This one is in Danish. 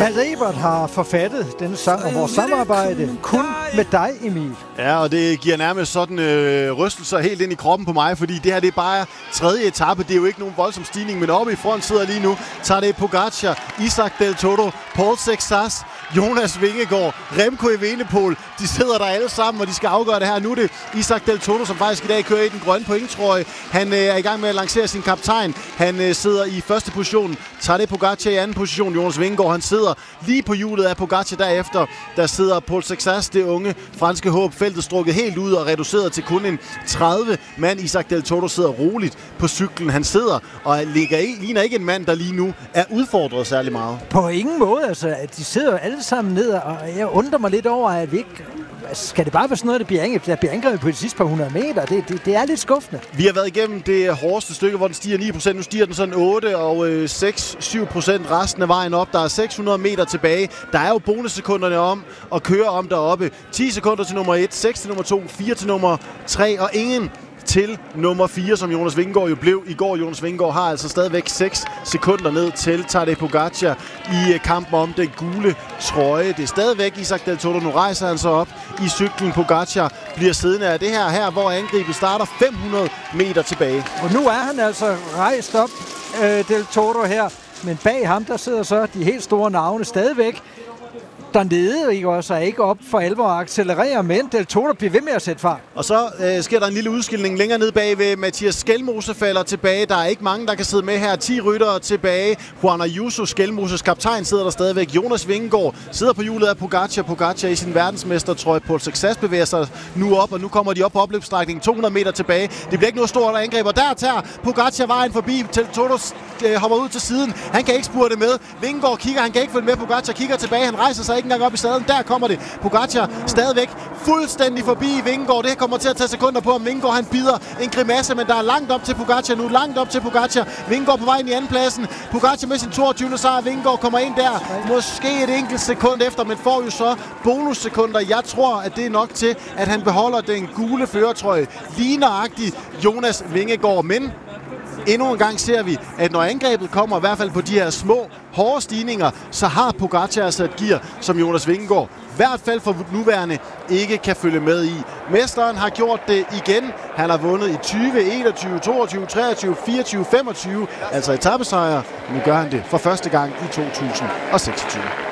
Malte Ebert har forfattet denne sang om vores samarbejde kun med dig, Emil. Ja, og det giver nærmest sådan rystelser helt ind i kroppen på mig, fordi det her det er bare tredje etape. Det er jo ikke nogen voldsom stigning, men oppe i front sidder lige nu Tadej Pogačar, Isaac Del Toro, Paul Sexas, Jonas Vingegaard, Remco Evenepoel. De sidder der alle sammen, og de skal afgøre det her. Nu er det Isaac Del Toro, som faktisk i dag kører i den grønne pointtrøje. Han er i gang med at lancere sin kaptajn. Han sidder i første position. Tadej Pogačar i anden position. Jonas Vingegaard, han sidder lige på hjulet af Pogačar derefter. Der sidder Paul Sexas, det unge franske håb. Feltet strukket helt ud og reduceret til kun en 30 mand. Isaac Del Toro sidder roligt på cyklen. Han sidder og ligner ikke en mand, der lige nu er udfordret særlig meget. På ingen måde, altså. De sidder alle sammen ned, og jeg undrer mig lidt over, at vi ikke... Skal det bare være sådan noget, der bliver angrebet på de sidste par 100 meter? Det er lidt skuffende. Vi har været igennem det hårdeste stykke, hvor den stiger 9%. Nu stiger den sådan 8 og 6-7% resten af vejen op. Der er 600 meter tilbage. Der er jo bonussekunderne om at køre om deroppe. 10 sekunder til nummer 1, 6 til nummer 2, 4 til nummer 3 og ingen til nummer 4, som Jonas Vingegaard jo blev i går. Jonas Vingegaard har altså stadigvæk 6 sekunder ned til Tadej Pogačar i kampen om den gule trøje. Det er stadigvæk Isaac Del Toro. Nu rejser han så op i cyklen. Pogačar bliver siddende af det her, hvor angrebet starter 500 meter tilbage. Og nu er han altså rejst op, Del Toro her. Men bag ham, der sidder så de helt store navne stadigvæk dernede, ikke også, er ikke op for alvor at accelerere, men Del Toro bliver ved med at sætte fart. Og så sker der en lille udskilning længere ned bagved. Mathias Skelmose falder tilbage. Der er ikke mange, der kan sidde med her. 10 ryttere tilbage. Juan Ayuso, Skelmoses kaptajn, sidder der stadigvæk. Jonas Vingegaard sidder på hjulet af Pogačar. Pogačar i sin verdensmestertrøje. Paul Sexas bevæger sig nu op, og nu kommer de op på opløbsstrækningen. 200 meter tilbage. Det bliver ikke noget stort angreb, og der tager Pogačar vejen forbi. Del Toro hopper ud til siden. Han kan ikke spurte med. Vingegaard kigger, han kan ikke følge med. Pogačar kigger tilbage. Han rejser sig ikke engang op i sadlen. Der kommer det. Pogačar stadigvæk fuldstændig forbi Vingegaard. Det her kommer til at tage sekunder på, om Vingegaard han bider en grimasse, men der er langt op til Pogačar nu. Langt op til Pogačar. Vingegaard på vej ind i andenpladsen. Pogačar med sin 22. sejr. Vingegaard kommer ind der. Måske et enkelt sekund efter, men får jo så bonussekunder. Jeg tror, at det er nok til, at han beholder den gule førertrøje. Lige nøjagtigt Jonas Vingegaard, men endnu en gang ser vi, at når angrebet kommer, i hvert fald på de her små, hårde stigninger, så har Pogačar altså et gear, som Jonas Vingegaard i hvert fald for nuværende ikke kan følge med i. Mesteren har gjort det igen. Han har vundet i 20, 21, 22, 23, 24, 25, altså etapesejre. Nu gør han det for første gang i 2026.